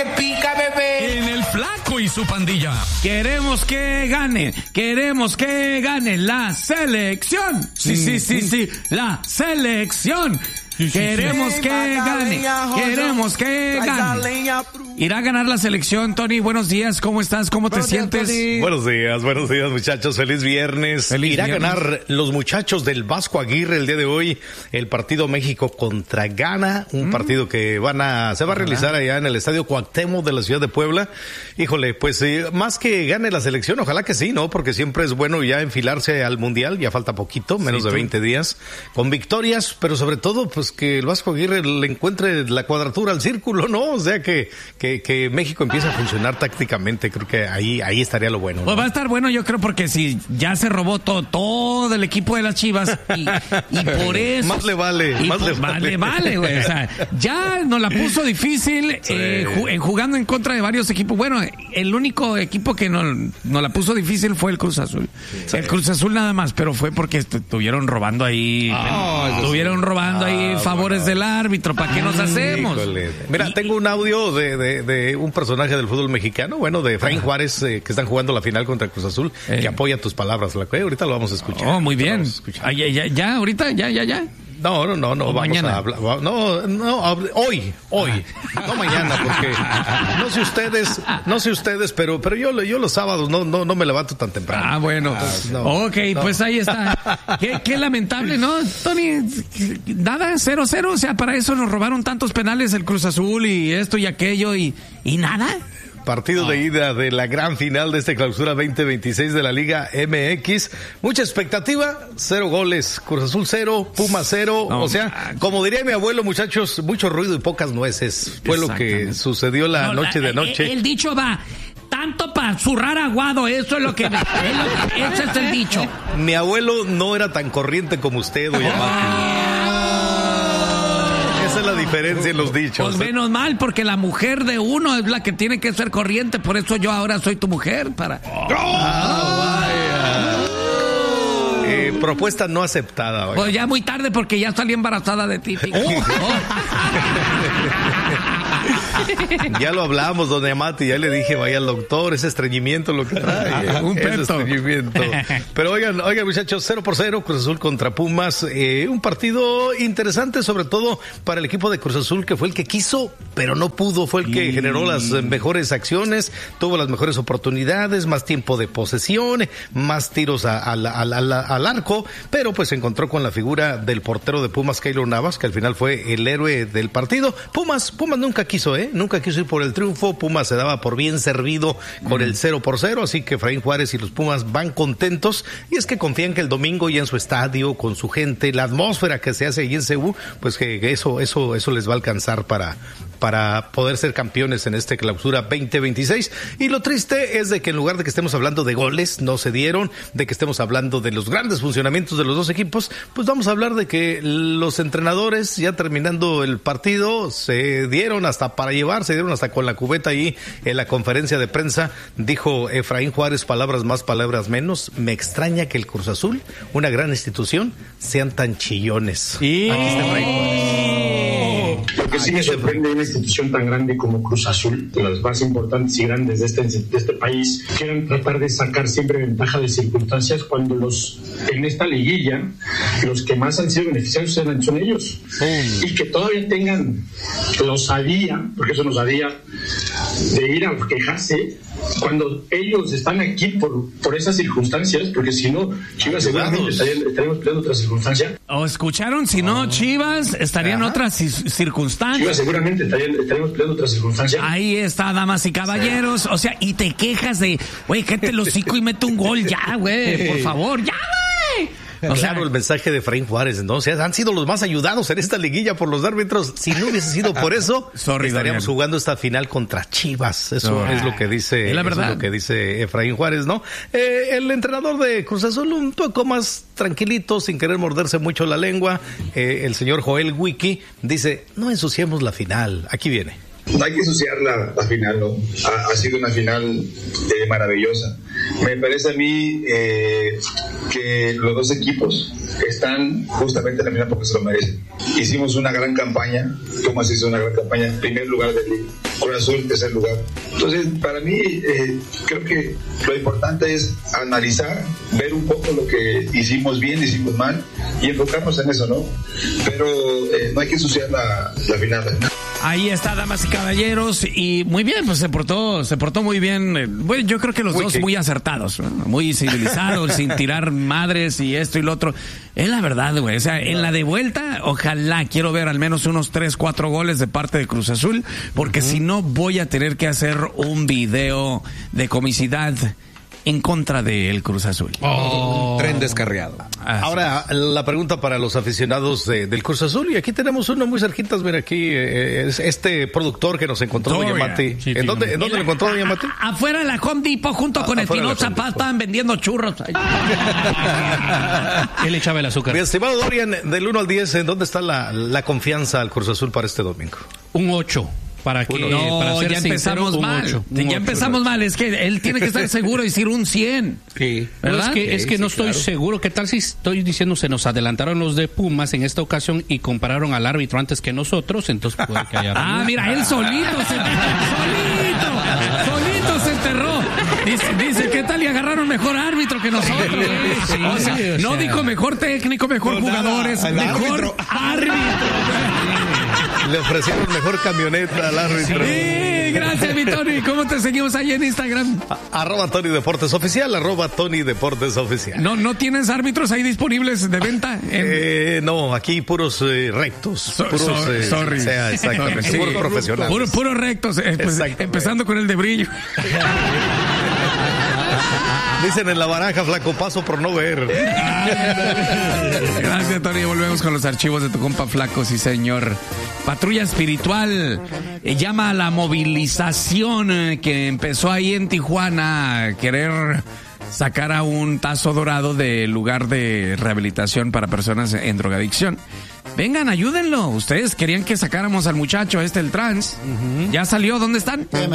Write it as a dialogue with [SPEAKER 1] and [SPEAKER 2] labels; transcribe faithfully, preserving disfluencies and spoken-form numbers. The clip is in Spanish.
[SPEAKER 1] que pica, bebé.
[SPEAKER 2] En el Flaco y su pandilla.
[SPEAKER 3] Queremos que gane, queremos que gane la selección. Sí, sí, sí, sí, la selección. Queremos que gane, queremos que gane. ¿Irá a ganar la selección, Tony? Buenos días, ¿cómo estás? ¿Cómo te sientes?
[SPEAKER 4] Buenos días, buenos días, muchachos. Feliz viernes.
[SPEAKER 3] Feliz
[SPEAKER 4] Irá
[SPEAKER 3] viernes.
[SPEAKER 4] a ganar los muchachos del Vasco Aguirre el día de hoy el partido México contra Ghana, un mm. partido que van a se va a realizar allá en el Estadio Cuauhtémoc de la ciudad de Puebla. Híjole, pues eh, más que gane la selección, ojalá que sí, ¿no? Porque siempre es bueno ya enfilarse al Mundial, ya falta poquito, menos sí, de veinte días, con victorias, pero sobre todo, pues que el Vasco Aguirre le encuentre la cuadratura al círculo, ¿no? O sea, que, que, que México empiece a funcionar tácticamente, creo que ahí, ahí estaría lo bueno, ¿no?
[SPEAKER 3] Pues va a estar bueno, yo creo, porque si ya se robó todo, todo el equipo de las Chivas y, y por eso...
[SPEAKER 4] Más le vale,
[SPEAKER 3] y
[SPEAKER 4] más
[SPEAKER 3] por,
[SPEAKER 4] le vale.
[SPEAKER 3] Vale, vale, güey. O sea, ya nos la puso difícil sí. eh, ju- jugando en contra de varios equipos. Bueno, el único equipo que nos no la puso difícil fue el Cruz Azul. Sí. El Cruz Azul nada más, pero fue porque estuvieron robando ahí, oh, estuvieron sí. robando ah, ahí favores bueno. del árbitro. ¿Para qué nos hacemos?
[SPEAKER 4] Híjole. Mira, y, tengo un audio de, de, de un personaje del fútbol mexicano, bueno, de Efraín Juárez, eh, que están jugando la final contra el Cruz Azul, eh. que apoya tus palabras, la que ahorita lo vamos a escuchar.
[SPEAKER 3] Oh, muy bien. Ah, ya, ya, ya, ahorita, ya, ya, ya.
[SPEAKER 4] No, no, no, no, vamos
[SPEAKER 3] mañana.
[SPEAKER 4] a hablar. No, no, hoy, hoy, no mañana, porque no sé ustedes, no sé ustedes, pero, pero yo, yo los sábados no, no, no me levanto tan temprano.
[SPEAKER 3] Ah, bueno. Entonces, no, ok, no. Pues ahí está. Qué, qué lamentable, ¿no, Tony? Nada, cero, cero. O sea, para eso nos robaron tantos penales el Cruz Azul y esto y aquello y, y nada.
[SPEAKER 4] Partido oh. de ida de la gran final de esta clausura veinte veintiséis de la Liga M X. Mucha expectativa, cero goles. Cruz Azul cero, Pumas cero. No, o sea, como diría mi abuelo, muchachos, mucho ruido y pocas nueces. Fue lo que sucedió la no, noche la, de anoche.
[SPEAKER 3] El, el dicho va... Tanto para zurrar aguado, eso es lo que... Es lo que ese es el dicho.
[SPEAKER 4] Mi abuelo no era tan corriente como usted, doña Mati. Esa es la diferencia en los dichos.
[SPEAKER 3] Pues menos mal, porque la mujer de uno es la que tiene que ser corriente, por eso yo ahora soy tu mujer, para...
[SPEAKER 4] Oh. Ah, vaya. Eh, propuesta no aceptada. Vaya.
[SPEAKER 3] Pues ya muy tarde, porque ya salí embarazada de ti. Oh. Oh.
[SPEAKER 4] Ya lo hablamos, doña Mati, ya le dije, vaya al doctor, ese estreñimiento lo que trae.
[SPEAKER 3] Un
[SPEAKER 4] ese estreñimiento. Pero oigan, oigan muchachos, cero por cero, Cruz Azul contra Pumas, eh, un partido interesante, sobre todo para el equipo de Cruz Azul, que fue el que quiso, pero no pudo, fue el que y... generó las mejores acciones, tuvo las mejores oportunidades, más tiempo de posesión, más tiros a, a, a, a, a, al arco, pero pues se encontró con la figura del portero de Pumas, Keylor Navas, que al final fue el héroe del partido. Pumas, Pumas nunca quiso, ¿eh? Nunca quiso ir por el triunfo. Pumas se daba por bien servido con mm. el cero por cero, así que Efraín Juárez y los Pumas van contentos, y es que confían que el domingo ya en su estadio, con su gente, la atmósfera que se hace allí en C U, pues que eso, eso, eso les va a alcanzar para, para poder ser campeones en este clausura veinte veintiséis. Y lo triste es de que en lugar de que estemos hablando de goles, no se dieron, de que estemos hablando de los grandes funcionamientos de los dos equipos, pues vamos a hablar de que los entrenadores, ya terminando el partido, se dieron hasta para llevar, se dieron hasta con la cubeta ahí en la conferencia de prensa. Dijo Efraín Juárez, palabras más, palabras menos: me extraña que el Cruz Azul, una gran institución, sean tan chillones.
[SPEAKER 3] Y...
[SPEAKER 4] Aquí está Efraín Juárez.
[SPEAKER 5] Lo que sí me sorprende una institución tan grande como Cruz Azul, de las más importantes y grandes de este, de este país, quieran tratar de sacar siempre ventaja de circunstancias, cuando los en esta liguilla los que más han sido beneficiados son, son ellos. Mm. Y que todavía tengan la osadía, porque eso nos osadía, de ir a quejarse cuando ellos están aquí por, por esas circunstancias, porque si no, Chivas seguramente estarían, estaríamos peleando otra circunstancia.
[SPEAKER 3] ¿O escucharon? Si no, Chivas estarían en otras circunstancias.
[SPEAKER 5] Chivas seguramente estarían, estaríamos peleando otra circunstancia.
[SPEAKER 3] Ahí está, damas y caballeros. O sea, y te quejas de, güey, que te lo hocico y mete un gol ya, güey, por favor, ya, güey.
[SPEAKER 4] O sea, claro, el mensaje de Efraín Juárez, entonces, han sido los más ayudados en esta liguilla por los árbitros. Si no hubiese sido por eso, Sorry, estaríamos Daniel. jugando esta final contra Chivas. Eso no. es lo que dice, ¿Es la verdad? Eso es lo que dice Efraín Juárez, ¿no? Eh, el entrenador de Cruz Azul un poco más tranquilito, sin querer morderse mucho la lengua. Eh, el señor Joel Wiki dice, no ensuciemos la final. Aquí viene.
[SPEAKER 6] No hay que ensuciar la, la final, ¿no? Ha, ha sido una final eh, maravillosa. Me parece a mí eh, que los dos equipos están justamente en la final porque se lo merecen. Hicimos una gran campaña, Pumas hizo una gran campaña, primer lugar del liga. Cruz Azul tercer lugar. Entonces, para mí, eh, creo que lo importante es analizar, ver un poco lo que hicimos bien, hicimos mal y enfocarnos en eso, ¿no? Pero eh, no hay que ensuciar la, la final.
[SPEAKER 3] Ahí está, damas y caballeros, y muy bien, pues se portó, se portó muy bien. Bueno, yo creo que los muy dos que... muy acertados, ¿no? Muy civilizados, sin tirar madres y esto y lo otro. Es la verdad, güey. O sea, en la de vuelta, ojalá quiero ver al menos unos tres, cuatro goles de parte de Cruz Azul, porque uh-huh. si no voy a tener que hacer un video de comicidad en contra del Cruz Azul.
[SPEAKER 1] Oh. Tren descarriado.
[SPEAKER 4] Así Ahora, es. la pregunta para los aficionados de, del Cruz Azul, y aquí tenemos uno muy cerquitas, mira aquí, eh, es este productor que nos encontró, Doña Mati. Sí, ¿En dónde, ¿en dónde lo encontró, Doña Mati?
[SPEAKER 3] Afuera de la Home Depot, junto a, con el Pinoza Paz, estaban vendiendo churros.
[SPEAKER 1] Él echaba el azúcar.
[SPEAKER 4] Mi estimado Dorian, del uno al diez, ¿en dónde está la, la confianza al Cruz Azul para este domingo?
[SPEAKER 1] Un ocho. Para que
[SPEAKER 3] no,
[SPEAKER 1] para ser
[SPEAKER 3] ya empezamos
[SPEAKER 1] sincero,
[SPEAKER 3] mal.
[SPEAKER 1] ocho,
[SPEAKER 3] ya
[SPEAKER 1] ocho,
[SPEAKER 3] empezamos mal. Es que él tiene que estar seguro y decir un cien.
[SPEAKER 1] Sí. ¿Verdad? Es que, sí, es que sí, no estoy claro. seguro. ¿Qué tal si estoy diciendo se nos adelantaron los de Pumas en esta ocasión y compararon al árbitro antes que nosotros? Entonces puede que haya...
[SPEAKER 3] Ah, mira, él solito se solito, solito se enterró. Dice, dice, ¿qué tal? Y agarraron mejor árbitro que nosotros. Sí, sí, o sea, sí, o no sea... dijo mejor técnico, mejor no, jugadores, nada, mejor árbitro. árbitro.
[SPEAKER 4] Le ofrecieron mejor camioneta al árbitro.
[SPEAKER 3] Sí, gracias, mi Tony. ¿Cómo te seguimos ahí en Instagram?
[SPEAKER 4] A, arroba Tony Deportes Oficial, arroba Tony Deportes Oficial.
[SPEAKER 3] ¿No, no tienes árbitros ahí disponibles de venta? En...
[SPEAKER 4] Eh, no, aquí puros eh, rectos. So, puros, so, eh,
[SPEAKER 3] sorry.
[SPEAKER 4] O sea, exactamente. Sí, puros profesionales.
[SPEAKER 3] Puro, puros rectos, eh, pues, empezando con el de brillo.
[SPEAKER 4] Dicen en la baraja, flaco, paso por no ver.
[SPEAKER 3] Gracias, Tony. Volvemos con los archivos de tu compa Flaco, sí, señor. Patrulla Espiritual eh, llama a la movilización eh, que empezó ahí en Tijuana a querer sacar a un Tazo Dorado del lugar de rehabilitación para personas en drogadicción. Vengan, ayúdenlo. Ustedes querían que sacáramos al muchacho este, el trans. Uh-huh. Ya salió, ¿dónde están?